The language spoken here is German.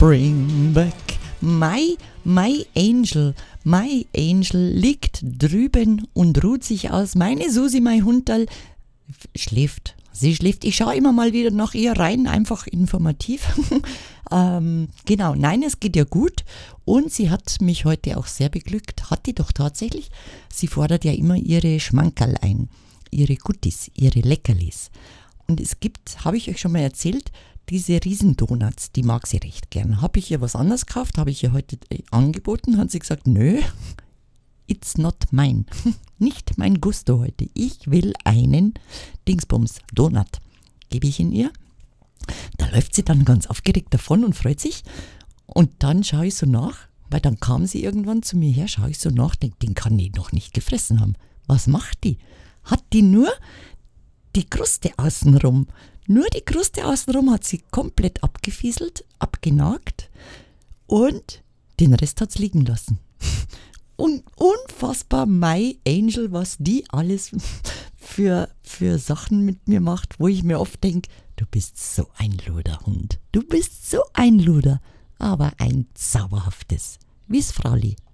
Bring back my Angel. My Angel liegt drüben und ruht sich aus. Meine Susi, mein Hunderl, schläft. Sie schläft. Ich schaue immer mal wieder nach ihr rein, einfach informativ. Genau, nein, es geht ihr gut. Und sie hat mich heute auch sehr beglückt. Hat die doch tatsächlich. Sie fordert ja immer ihre Schmankerl ein. Ihre Guttis, ihre Leckerlis. Und es gibt, habe ich euch schon mal erzählt, diese Riesendonuts, die mag sie recht gern. Habe ich ihr was anderes gekauft, habe ich ihr heute angeboten, hat sie gesagt, nö, it's not mine. Nicht mein Gusto heute. Ich will einen Dingsbums Donut. Gebe ich ihn ihr. Da läuft sie dann ganz aufgeregt davon und freut sich. Und dann schaue ich so nach, weil dann kam sie irgendwann zu mir her, schaue ich so nach, denke, den kann die noch nicht gefressen haben. Was macht die? Hat die nur die Kruste außenrum? Nur die Kruste außenrum hat sie komplett abgefieselt, abgenagt und den Rest hat sie liegen lassen. Und unfassbar, my Angel, was die alles für Sachen mit mir macht, wo ich mir oft denke, du bist so ein Luderhund. Du bist so ein Luder, aber ein zauberhaftes. Wie's Frauli?